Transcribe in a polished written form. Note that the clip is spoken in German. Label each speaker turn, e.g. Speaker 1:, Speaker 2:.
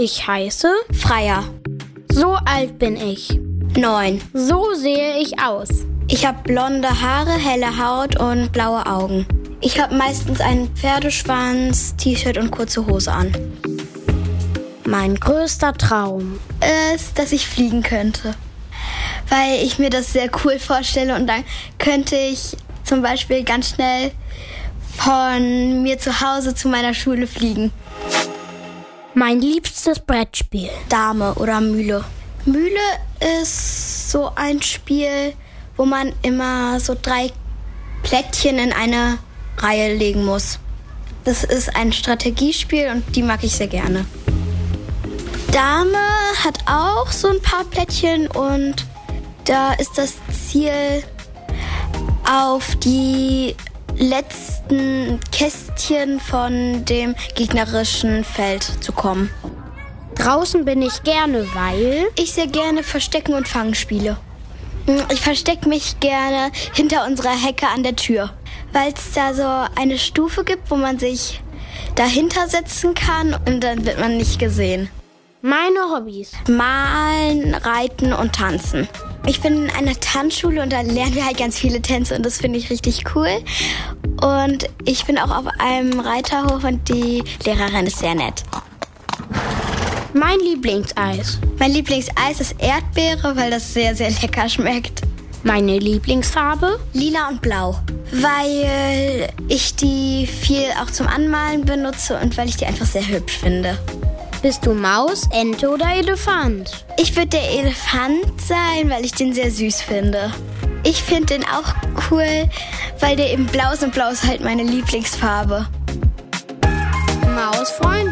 Speaker 1: Ich heiße
Speaker 2: Freya.
Speaker 1: So alt bin ich.
Speaker 2: 9.
Speaker 1: So sehe ich aus.
Speaker 2: Ich habe blonde Haare, helle Haut und blaue Augen. Ich habe meistens einen Pferdeschwanz, T-Shirt und kurze Hose an.
Speaker 1: Mein größter Traum
Speaker 2: ist, dass ich fliegen könnte. Weil ich mir das sehr cool vorstelle und dann könnte ich zum Beispiel ganz schnell von mir zu Hause zu meiner Schule fliegen.
Speaker 1: Mein liebstes Brettspiel.
Speaker 2: Dame oder Mühle. Mühle ist so ein Spiel, wo man immer so 3 Plättchen in eine Reihe legen muss. Das ist ein Strategiespiel und die mag ich sehr gerne. Dame hat auch so ein paar Plättchen und da ist das Ziel, auf die letzten Kästchen von dem gegnerischen Feld zu kommen.
Speaker 1: Draußen bin ich gerne, weil
Speaker 2: ich sehr gerne Verstecken und Fangen spiele. Ich verstecke mich gerne hinter unserer Hecke an der Tür, weil es da so eine Stufe gibt, wo man sich dahinter setzen kann und dann wird man nicht gesehen.
Speaker 1: Meine Hobbys:
Speaker 2: Malen, Reiten und Tanzen. Ich bin in einer Tanzschule und da lernen wir halt ganz viele Tänze und das finde ich richtig cool. Und ich bin auch auf einem Reiterhof und die Lehrerin ist sehr nett.
Speaker 1: Mein Lieblingseis.
Speaker 2: Mein Lieblingseis ist Erdbeere, weil das sehr, sehr lecker schmeckt.
Speaker 1: Meine Lieblingsfarbe?
Speaker 2: Lila und Blau. Weil ich die viel auch zum Anmalen benutze und weil ich die einfach sehr hübsch finde.
Speaker 1: Bist du Maus, Ente oder Elefant?
Speaker 2: Ich würde der Elefant sein, weil ich den sehr süß finde. Ich finde den auch cool, weil der eben blau ist und blau ist halt meine Lieblingsfarbe.
Speaker 1: Mausfreunde.